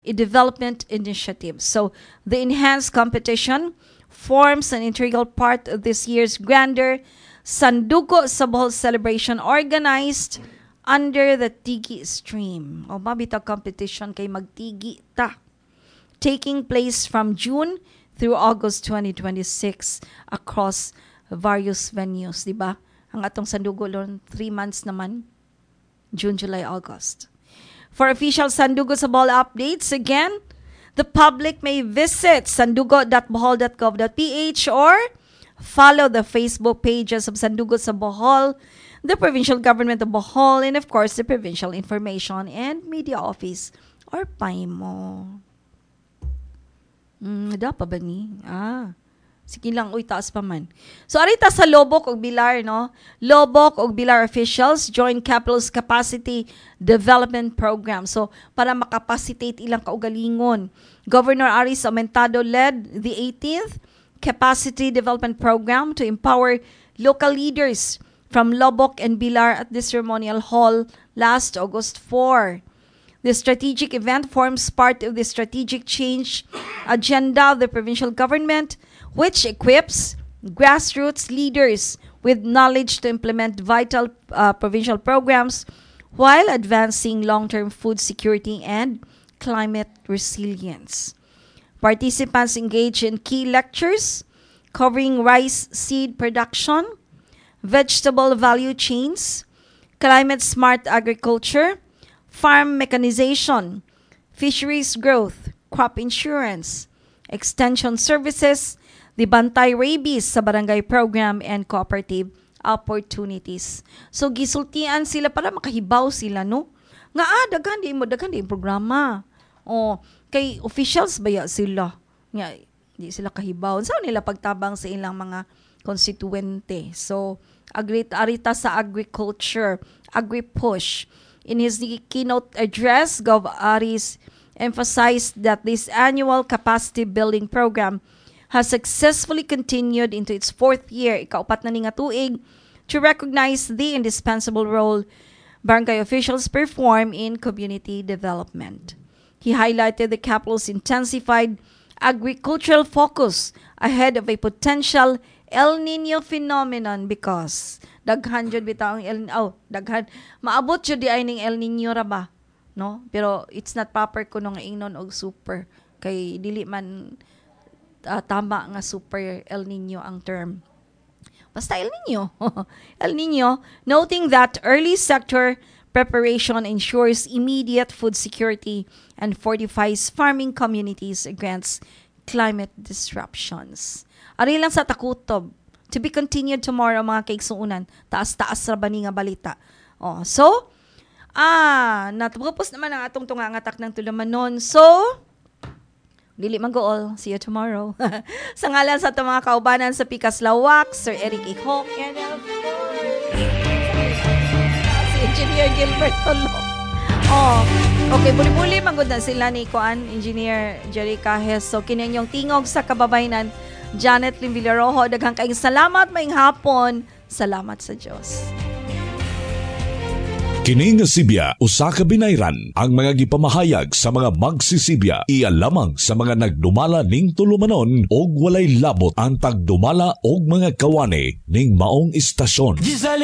development initiatives. So the enhanced competition forms an integral part of this year's grander Sandugo sa Bohol celebration organized under the Tigi Stream. O mabitag competition kay magtigi ta. Taking place from June through August 2026 across various venues, di ba? Ang atong Sandugo lon 3 months naman. June, July, August. For official Sandugo sa Bohol updates, again, the public may visit sandugo.bohol.gov.ph or follow the Facebook pages of Sandugo sa Bohol, the Provincial Government of Bohol, and of course, the Provincial Information and Media Office or PAIMO. Da pa ba ni? Sige lang, taas pa man. So, arita sa Lobok o Bilar, no? Lobok o Bilar officials join Capital's Capacity Development Program. So, para makapacitate ilang kaugalingon. Governor Aris Aumentado led the 18th Capacity Development Program to empower local leaders from Lobok and Bilar at the ceremonial hall last August 4. The strategic event forms part of the strategic change agenda of the provincial government, which equips grassroots leaders with knowledge to implement vital provincial programs while advancing long-term food security and climate resilience. Participants engage in key lectures covering rice seed production, vegetable value chains, climate-smart agriculture, farm mechanization, fisheries growth, crop insurance, extension services, the Bantay Rabies sa barangay program, and cooperative opportunities. So, gisultian sila para makahibaw sila, no? Nga, daghan di programa. Kay officials baya sila. Nga, di sila kahibaw. Saan nila pagtabang sa ilang mga konstituente? So, arita sa agriculture, agri-push. In his keynote address, Gov. Aris emphasized that this annual capacity building program has successfully continued into its 4th year, ikaupat na ni nga tuig, to recognize the indispensable role barangay officials perform in community development. He highlighted the capital's intensified agricultural focus ahead of a potential El Nino phenomenon because daghan jud bitaw ang daghan maabot jud di ay ning El Nino ra ba, no? Pero it's not proper kuno nga ingnon og super kay dili man tama nga super El Nino ang term. Basta El Nino. El Nino, noting that early sector preparation ensures immediate food security and fortifies farming communities against climate disruptions. Ari lang sa takutob. To be continued tomorrow, mga kaigsuunan. Taas-taas ra ba ni nga balita. So, natapos naman ang atong tungangatak ng tulumanon. So, dili man gool. See you tomorrow. Sa ngalan sa itong mga kaubanan sa Pikas Lawak, Sir Eric Ikhok, and of course, si Engineer Gilbert Tolo. Okay, buli-buli magod na sila ni Engineer Jerry Cajes. So, kininyong tingog sa kababayanan, Janet Lim Villarojo. Daghang kaayong salamat, maayong hapon. Salamat sa Diyos. Kini nga Sibya, usa ka binayran ang mga gipamahayag sa mga magsisibya. Iya lamang sa mga nagdumala ning tulumanon og walay labot ang pagdumala og mga kawani ning maong istasyon.